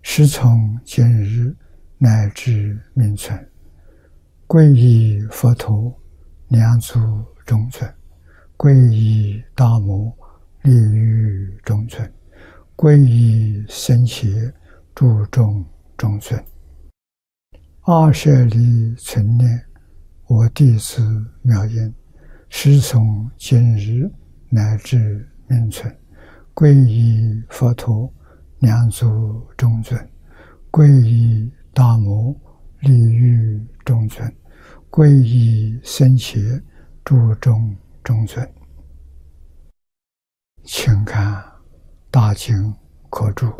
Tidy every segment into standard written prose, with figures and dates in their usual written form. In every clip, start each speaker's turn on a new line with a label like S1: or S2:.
S1: 时从今日乃至命存，皈依佛陀，两足中尊；皈依大摩，利于中尊；皈依僧伽，注重中尊。20里存念，我弟子妙音，时从今日乃至命存，皈依佛陀，两足中尊；皈依大摩，利于中尊；皈依僧伽，注重中尊。请看大经科注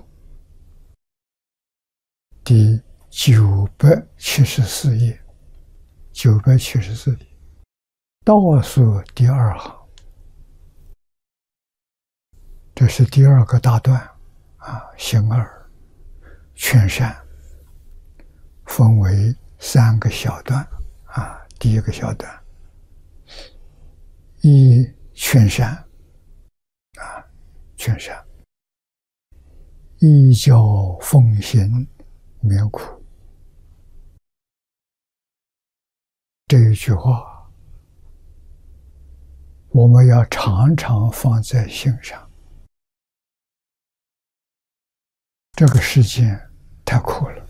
S1: 第974页，974页倒数第2行，这是第2个大段行二劝善，分为3个小段第一个小段，一劝善劝善，依教奉行免苦。这一句话我们要常常放在心上。这个世界太苦了，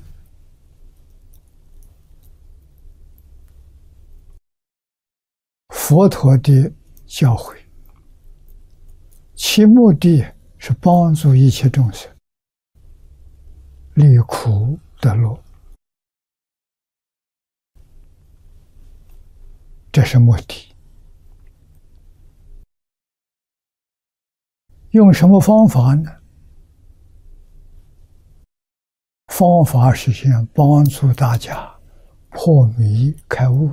S1: 佛陀的教诲其目的是帮助一切众生离苦得乐，这是目的。用什么方法呢？方法是想帮助大家破迷开悟。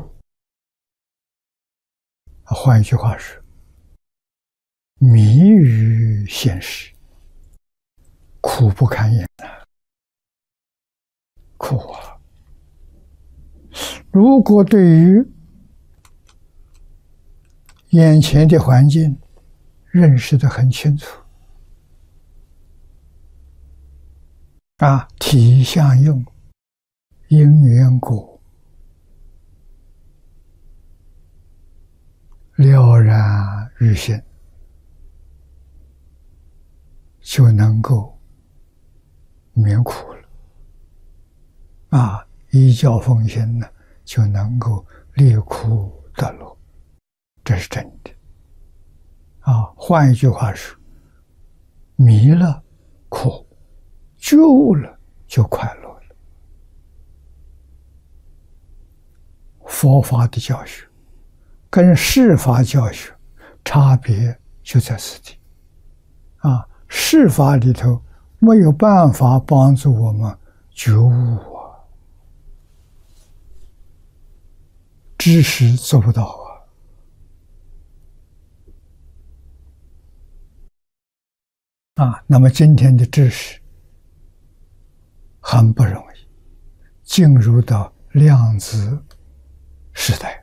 S1: 换一句话说，迷于现实，苦不堪言苦啊！如果对于眼前的环境认识得很清楚体相用，因缘果，了然于心，就能够免苦了依教奉行呢，就能够离苦得乐，这是真的换一句话说，迷了苦，觉悟了就快乐了。佛法的教学跟世法教学差别就在此地世法里头没有办法帮助我们觉悟知识做不到那么今天的知识很不容易进入到量子时代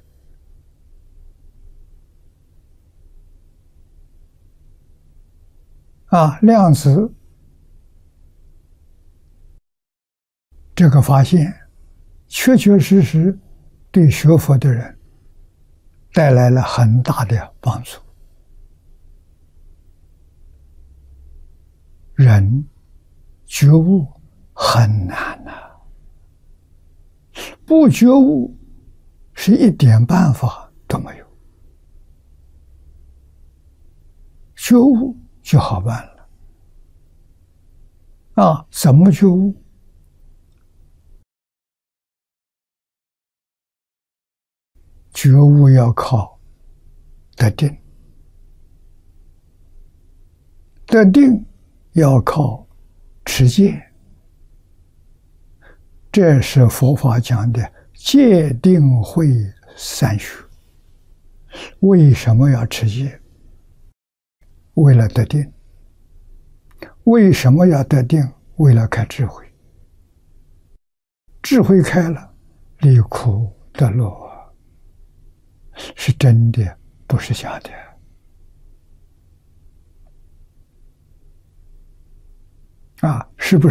S1: 量子这个发现确确实实对学佛的人带来了很大的帮助。人觉悟很难不觉悟是一点办法都没有，觉悟就好办了怎么觉悟？觉悟要靠得定，得定要靠持戒，这是佛法讲的戒定慧三学。为什么要持戒？为了得定。为什么要得定？为了开智慧。智慧开了，离苦得乐是真的，不是假的是不是